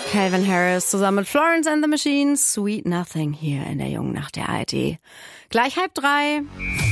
Calvin Harris zusammen mit Florence and the Machine, Sweet Nothing hier in der Jungen Nacht der ARD. Gleich 2:30.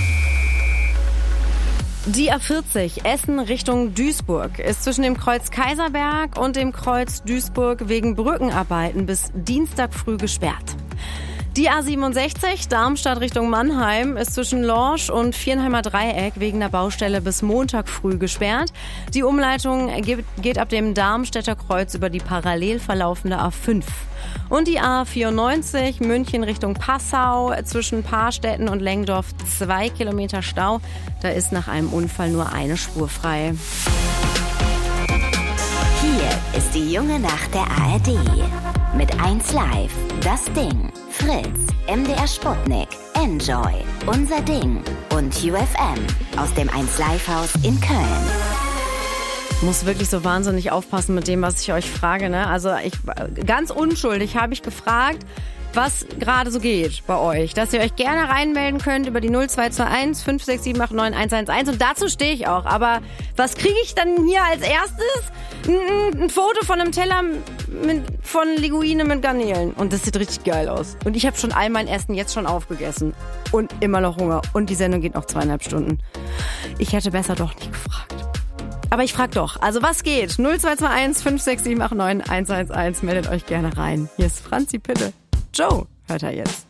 Die A40 Essen Richtung Duisburg ist zwischen dem Kreuz Kaiserberg und dem Kreuz Duisburg wegen Brückenarbeiten bis Dienstag früh gesperrt. Die A67 Darmstadt Richtung Mannheim ist zwischen Lorsch und Viernheimer Dreieck wegen der Baustelle bis Montag früh gesperrt. Die Umleitung geht ab dem Darmstädter Kreuz über die parallel verlaufende A5. Und die A94 München Richtung Passau zwischen Paarstetten und Lengdorf 2 Kilometer Stau. Da ist nach einem Unfall nur eine Spur frei. Hier ist die Junge Nacht der ARD. Mit 1 Live, das Ding, Fritz, MDR Sputnik, Enjoy, Unser Ding und UFM aus dem 1 Live Haus in Köln. Muss wirklich so wahnsinnig aufpassen mit dem, was ich euch frage, ne? Also ganz unschuldig habe ich gefragt, was gerade so geht bei euch. Dass ihr euch gerne reinmelden könnt über die 0221 56789 111 und dazu stehe ich auch. Aber was kriege ich dann hier als erstes? Ein Foto von einem Teller von Linguine mit Garnelen. Und das sieht richtig geil aus. Und ich habe schon all mein Essen jetzt schon aufgegessen. Und immer noch Hunger. Und die Sendung geht noch 2,5 Stunden. Ich hätte besser doch nicht gefragt. Aber ich frag doch. Also was geht? 0221 56789 111. Meldet euch gerne rein. Hier ist Franzi Pitte. Joe hört er jetzt.